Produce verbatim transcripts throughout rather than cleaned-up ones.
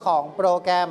ของโปรแกรม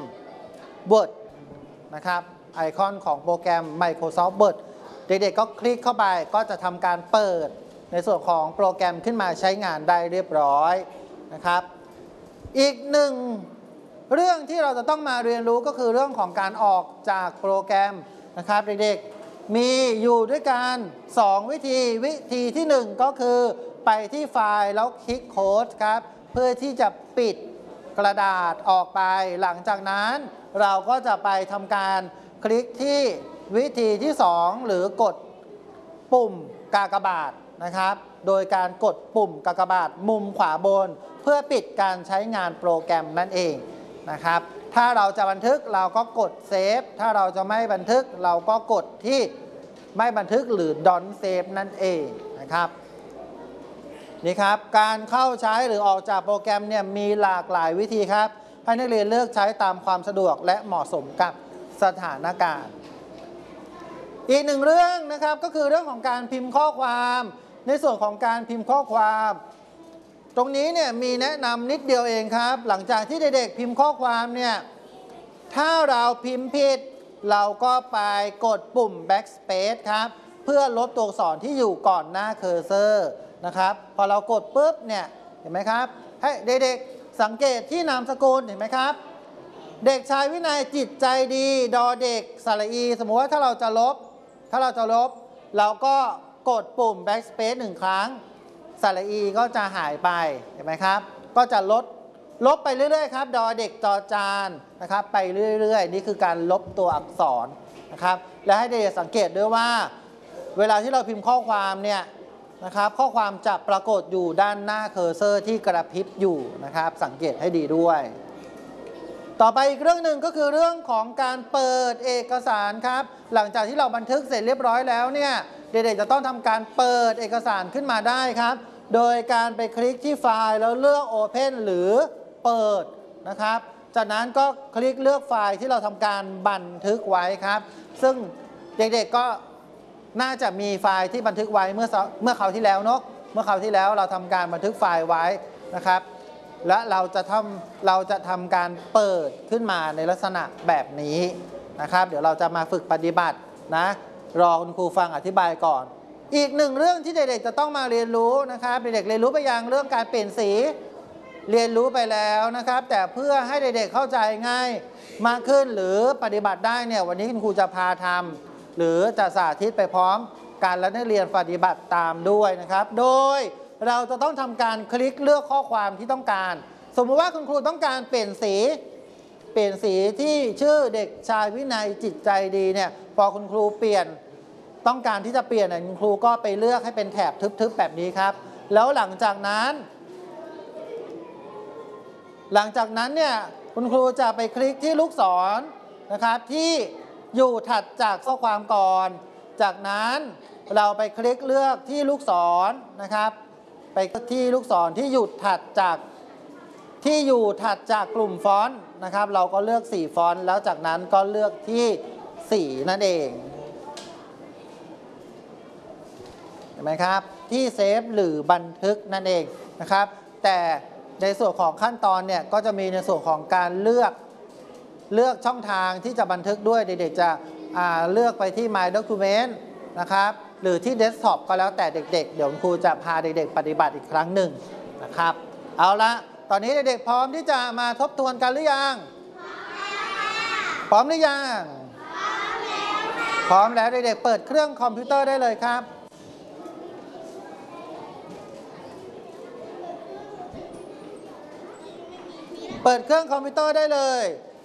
Word นะครับไอคอนของโปรแกรม Microsoft Word เด็กๆก็คลิกเข้าไปก็จะทำการเปิดในส่วนของโปรแกรมขึ้นมาใช้งานได้เรียบร้อยนะครับอีกหนึ่งเรื่องที่เราจะต้องมาเรียนรู้ก็คือเรื่องของการออกจากโปรแกรมนะครับเด็กๆมีอยู่ด้วยกันสองวิธีวิธีที่หนึ่งก็คือไปที่ไฟล์แล้วคลิกโค้ดครับเพื่อที่จะปิดกระดาษออกไปหลังจากนั้นเราก็จะไปทำการคลิกที่วิธีที่สองหรือกดปุ่มกากบาทนะครับโดยการกดปุ่มกากบาทมุมขวาบนเพื่อปิดการใช้งานโปรแกรมนั่นเองนะครับถ้าเราจะบันทึกเราก็กดเซฟถ้าเราจะไม่บันทึกเราก็กดที่ไม่บันทึกหรือ Don't Save นั่นเองนะครับนี่ครับการเข้าใช้หรือออกจากโปรแกรมเนี่ยมีหลากหลายวิธีครับให้นักเรียนเลือกใช้ตามความสะดวกและเหมาะสมกับสถานการณ์อีกหนึ่งเรื่องนะครับก็คือเรื่องของการพิมพ์ข้อความในส่วนของการพิมพ์ข้อความตรงนี้เนี่ยมีแนะนำนิดเดียวเองครับหลังจากที่เด็กๆพิมพ์ข้อความเนี่ยถ้าเราพิมพ์ผิดเราก็ไปกดปุ่ม backspace ครับเพื่อลบตัวอักษรที่อยู่ก่อนหน้าเคอร์เซอร์นะครับพอเรากดปุ๊บเนี่ยเห็นไหมครับให้เด็กๆสังเกตที่นามสกุลเห็นไหมครับเด็กชายวินัยจิตใจดีดอเด็กสระอีสมมุติว่าถ้าเราจะลบถ้าเราจะลบเราก็กดปุ่ม backspace หนึ่งครั้งสระอีก็จะหายไปเห็นไหมครับก็จะลดลบไปเรื่อยๆครับดอเด็กจอจานนะครับไปเรื่อยๆนี่คือการลบตัวอักษรนะครับและให้เด็กสังเกตด้วยว่าเวลาที่เราพิมพ์ข้อความเนี่ยนะครับข้อความจะปรากฏอยู่ด้านหน้าเคอร์เซอร์ที่กระพริบอยู่นะครับสังเกตให้ดีด้วยต่อไปอีกเรื่องหนึ่งก็คือเรื่องของการเปิดเอกสารครับหลังจากที่เราบันทึกเสร็จเรียบร้อยแล้วเนี่ยเด็กๆจะต้องทำการเปิดเอกสารขึ้นมาได้ครับโดยการไปคลิกที่ไฟล์แล้วเลือก Open หรือเปิดนะครับจากนั้นก็คลิกเลือกไฟล์ที่เราทำการบันทึกไว้ครับซึ่งเด็กๆก็น่าจะมีไฟล์ที่บันทึกไว้เมื่อเมื่อคราวที่แล้วเนาะเมื่อคราวที่แล้วเราทำการบันทึกไฟล์ไว้นะครับและเราจะทำเราจะทำการเปิดขึ้นมาในลักษณะแบบนี้นะครับเดี๋ยวเราจะมาฝึกปฏิบัตินะรอคุณครูฟังอธิบายก่อนอีกหนึ่งเรื่องที่เด็กๆจะต้องมาเรียนรู้นะครับเด็กๆเรียนรู้ไปยังเรื่องการเปลี่ยนสีเรียนรู้ไปแล้วนะครับแต่เพื่อให้เด็กๆเข้าใจง่ายมากขึ้นหรือปฏิบัติได้เนี่ยวันนี้คุณครูจะพาทำหรือจะสาธิตไปพร้อมการและนักเรียนปฏิบัติตามด้วยนะครับโดยเราจะต้องทำการคลิกเลือกข้อความที่ต้องการสมมติว่าคุณครูต้องการเปลี่ยนสีเปลี่ยนสีที่ชื่อเด็กชายวินัยจิตใจดีเนี่ยพอคุณครูเปลี่ยนต้องการที่จะเปลี่ยนคุณครูก็ไปเลือกให้เป็นแถบทึบๆแบบนี้ครับแล้วหลังจากนั้นหลังจากนั้นเนี่ยคุณครูจะไปคลิกที่ลูกศรนะครับที่อยู่ถัดจากข้อความก่อนจากนั้นเราไปคลิกเลือกที่ลูกศรนะครับไปที่ลูกศรที่อยู่ถัดจากที่อยู่ถัดจากกลุ่มฟอนต์นะครับเราก็เลือกสีฟอนต์แล้วจากนั้นก็เลือกที่สีนั่นเองเห็นไหมครับที่เซฟหรือบันทึกนั่นเองนะครับแต่ในส่วนของขั้นตอนเนี่ยก็จะมีในส่วนของการเลือกเลือกช่องทางที่จะบันทึกด้วยเด็กๆจะเลือกไปที่ My Document นะครับหรือที่ Desktop ก็แล้วแต่เด็กๆเดี๋ยวครูจะพาเด็กๆปฏิบัติอีกครั้งหนึ่งนะครับเอาละตอนนี้เด็กๆพร้อมที่จะมาทบทวนกันหรือยังพร้อมหรือยังพร้อมแล้วเด็กๆเปิดเครื่องคอมพิวเตอร์ได้เลยครับเปิดเครื่องคอมพิวเตอร์ได้เลย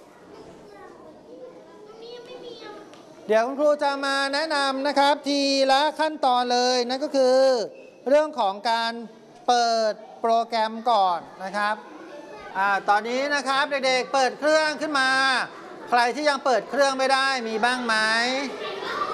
เดี๋ยวคุณครูจะมาแนะนำนะครับทีละขั้นตอนเลยนั่นก็คือเรื่องของการเปิดโปรแกรมก่อนนะครับอ่าตอนนี้นะครับเด็กๆเปิดเครื่องขึ้นมาใครที่ยังเปิดเครื่องไม่ได้มีบ้างไหม